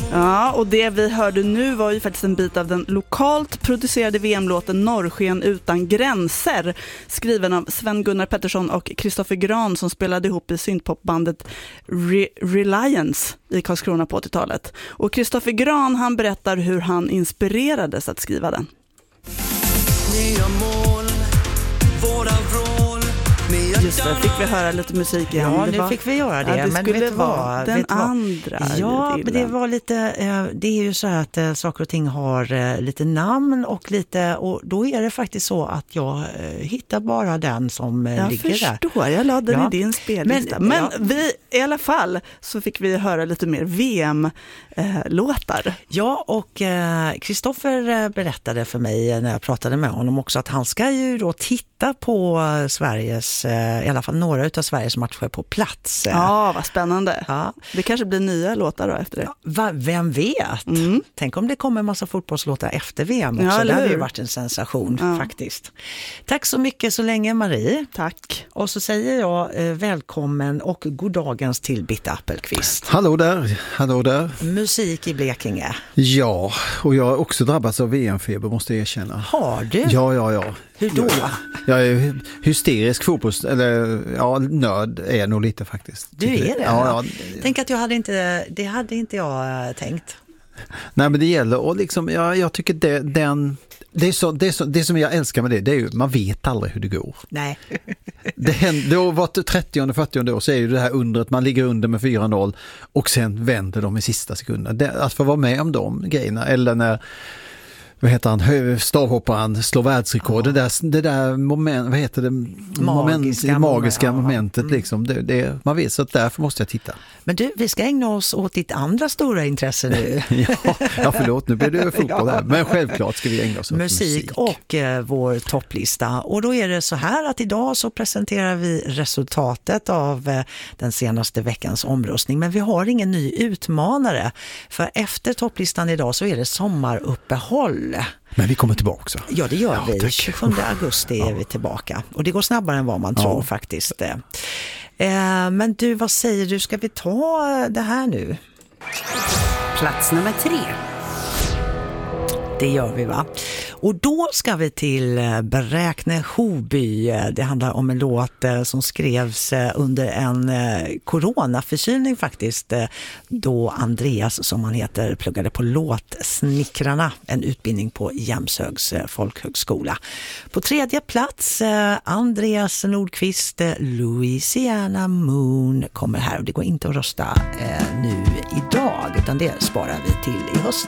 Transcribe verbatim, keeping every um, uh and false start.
Ja, och det vi hörde nu var ju faktiskt en bit av den lokalt producerade V M-låten Norrsken utan gränser, skriven av Sven-Gunnar Pettersson och Kristoffer Gran som spelade ihop i syntpopbandet Re- Reliance i Karlskrona på åttiotalet. Och Kristoffer Gran, han berättar hur han inspirerades att skriva den. Nya mål, våra vrål. Just det, fick vi höra lite musik igen. Ja, det nu var, fick vi göra det. Ja, det men skulle vet vara vad? den vet andra. Ja, men det var lite, eh, det är ju så här att eh, saker och ting har eh, lite namn och lite, och då är det faktiskt så att jag eh, hittar bara den som eh, jag ligger där. Jag förstår, jag lade den ja. i din spellista. Men, men ja. vi, i alla fall så fick vi höra lite mer V M-låtar. Eh, ja, och Kristoffer eh, berättade för mig när jag pratade med honom också att han ska ju då titta på Sveriges, eh, i alla fall några utav Sveriges matcher på plats. Ja, vad spännande. Ja. Det kanske blir nya låtar då efter det. Ja, va, vem vet? Mm. Tänk om det kommer en massa fotbollslåtar efter V M också. Ja, det hade ju varit en sensation ja. faktiskt. Tack så mycket så länge, Marie. Tack. Och så säger jag eh, välkommen och god dagens till Bitte Appelqvist. Hallå där, hallå där. Musik i Blekinge. Ja, och jag har också drabbats av V M-feber måste jag erkänna. Har du? Ja, ja, ja. Hur då? Jag, jag är hysterisk fotbolls... Eller ja, nörd är jag nog lite faktiskt. Du är det? Ja, ja. Tänk att jag hade inte... Det hade inte jag tänkt. Nej, men det gäller och liksom... Ja, jag tycker det, den... Det, är så, det, är så, det som jag älskar med det, det är ju man vet aldrig hur det går. Nej. Det händer, då var det trettionde fyrtionde år så är ju det här undret, man ligger under med fyra noll och sen vänder de i sista sekunden. Det, att få vara med om de grejerna, eller när vad heter han, stavhopparen slår världsrekord, ja. det där, det där moment, vad heter det, magiska, moment, magiska ja. momentet mm. liksom, det, det, man vet, så att därför måste jag titta. Men du, vi ska ägna oss åt ditt andra stora intresse nu. ja, ja, förlåt, nu blir det fotboll här, men självklart ska vi ägna oss åt musik. Musik och eh, vår topplista, och då är det så här att idag så presenterar vi resultatet av eh, den senaste veckans omröstning, men vi har ingen ny utmanare, för efter topplistan idag så är det sommaruppehåll. Men vi kommer tillbaka också. Ja, det gör ja, vi. Tack. tjugosjunde augusti är ja. vi tillbaka. Och det går snabbare än vad man ja. tror faktiskt. Eh, men du, vad säger du? Ska vi ta det här nu? Plats nummer tre. Det gör vi, va? Och då ska vi till Beräkne Hoby. Det handlar om en låt som skrevs under en coronaförkylning faktiskt, då Andreas, som han heter, pluggade på Låtsnickrarna, en utbildning på Jämshögs folkhögskola. På tredje plats Andreas Nordqvist, Louisiana Moon kommer här, och det går inte att rösta nu idag, utan det sparar vi till i höst.